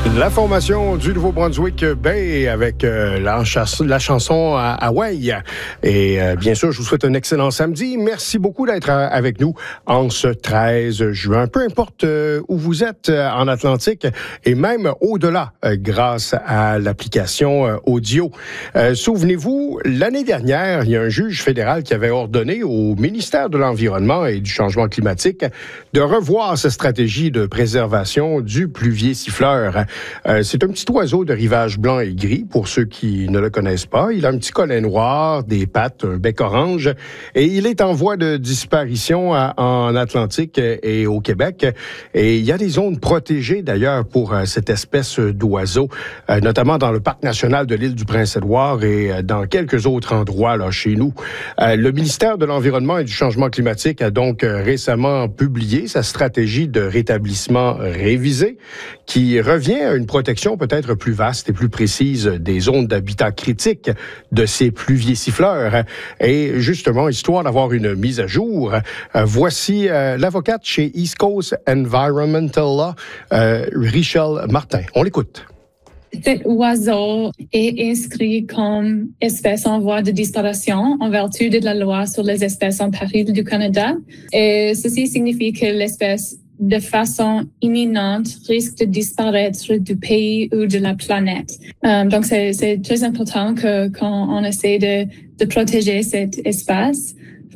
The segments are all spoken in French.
La formation du Nouveau-Brunswick Bay avec la chanson Hawaii. Et bien sûr, je vous souhaite un excellent samedi. Merci beaucoup d'être avec nous en ce 13 juin. Peu importe où vous êtes en Atlantique et même au-delà grâce à l'application audio. Souvenez-vous, l'année dernière, il y a un juge fédéral qui avait ordonné au ministère de l'Environnement et du Changement climatique de revoir sa stratégie de préservation du pluvier siffleur. C'est un petit oiseau de rivage blanc et gris, pour ceux qui ne le connaissent pas. Il a un petit collet noir, des pattes, un bec orange, et il est en voie de disparition en Atlantique et au Québec. Et il y a des zones protégées, d'ailleurs, pour cette espèce d'oiseau, notamment dans le Parc national de l'île du Prince-Édouard et dans quelques autres endroits là, chez nous. Le ministère de l'Environnement et du Changement climatique a donc récemment publié sa stratégie de rétablissement révisée, qui revient à une protection peut-être plus vaste et plus précise des zones d'habitat critique de ces pluviers siffleurs. Et justement, histoire d'avoir une mise à jour, voici l'avocate chez East Coast Environmental Law, Richelle Martin. On l'écoute. Cet oiseau est inscrit comme espèce en voie de disparition en vertu de la loi sur les espèces en péril du Canada. Et ceci signifie que l'espèce, de façon imminente, risque de disparaître du pays ou de la planète. Donc, c'est très important qu'on essaie de protéger cet espace.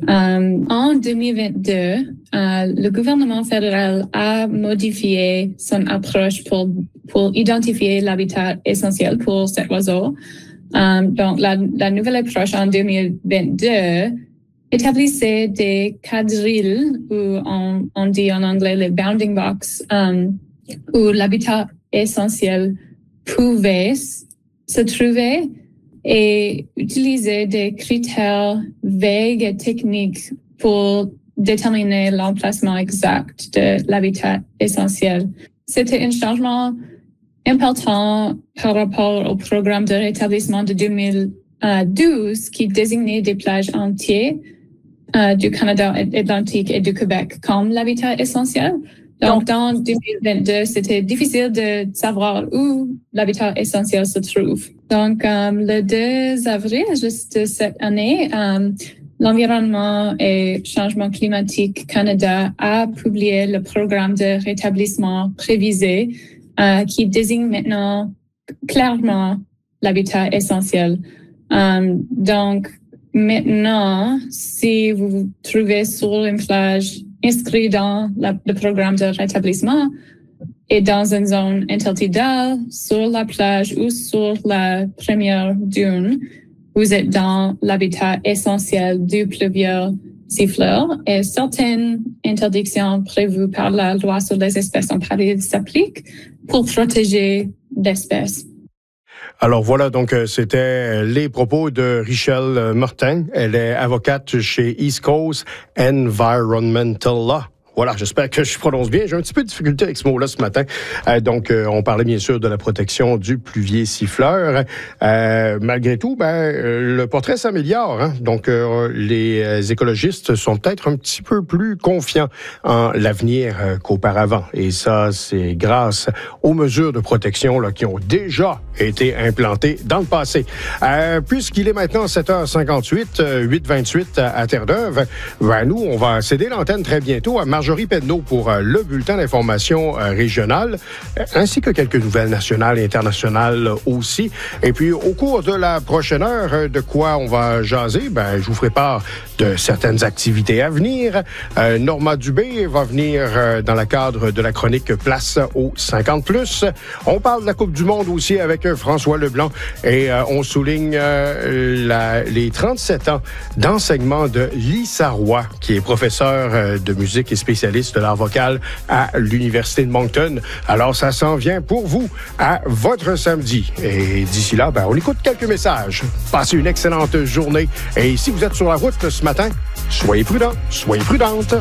En 2022, le gouvernement fédéral a modifié son approche pour identifier l'habitat essentiel pour cet oiseau. Donc, la nouvelle approche en 2022 établissait des quadrilles, ou on dit en anglais les bounding box, où l'habitat essentiel pouvait se trouver, et utiliser des critères vagues et techniques pour déterminer l'emplacement exact de l'habitat essentiel. C'était un changement important par rapport au programme de rétablissement de 2012 qui désignait des plages entières du Canada Atlantique et du Québec comme l'habitat essentiel. Donc, dans 2022, c'était difficile de savoir où l'habitat essentiel se trouve. Donc, le 2 avril, juste cette année, l'Environnement et Changement climatique Canada a publié le programme de rétablissement prévisé qui désigne maintenant clairement l'habitat essentiel. Donc, maintenant, si vous vous trouvez sur une plage inscrit dans le programme de rétablissement et dans une zone intertidale, sur la plage ou sur la première dune, vous êtes dans l'habitat essentiel du pluvieux siffleur, et certaines interdictions prévues par la loi sur les espèces en péril s'appliquent pour protéger l'espèce. Alors voilà, donc c'était les propos de Richelle Martin. Elle est avocate chez East Coast Environmental Law. Voilà, j'espère que je prononce bien. J'ai un petit peu de difficulté avec ce mot-là ce matin. Donc, on parlait bien sûr de la protection du pluvier siffleur. Malgré tout, le portrait s'améliore. Hein? Donc, les écologistes sont peut-être un petit peu plus confiants en l'avenir qu'auparavant. Et ça, c'est grâce aux mesures de protection là, qui ont déjà été implantées dans le passé. Puisqu'il est maintenant 7h58, 8h28 à Terre-Neuve, nous, on va céder l'antenne très bientôt à Marjorie Pedneau pour le bulletin d'information régional, ainsi que quelques nouvelles nationales et internationales aussi. Et puis, au cours de la prochaine heure, de quoi on va jaser? Je vous ferai part de certaines activités à venir. Norma Dubé va venir dans le cadre de la chronique Place aux 50+. On parle de la Coupe du Monde aussi avec François Leblanc et on souligne les 37 ans d'enseignement de Lisa Roy, qui est professeure de musique et spécialiste de l'art vocal à l'Université de Moncton. Alors, ça s'en vient pour vous à votre samedi. Et d'ici là, on écoute quelques messages. Passez une excellente journée. Et si vous êtes sur la route ce matin, soyez prudents, soyez prudentes.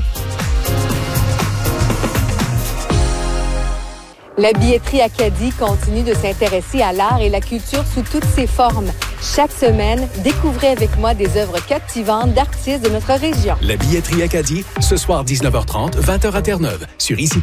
La billetterie Acadie continue de s'intéresser à l'art et la culture sous toutes ses formes. Chaque semaine, découvrez avec moi des œuvres captivantes d'artistes de notre région. La billetterie Acadie, ce soir 19h30, 20h à Terre-Neuve, sur ICI.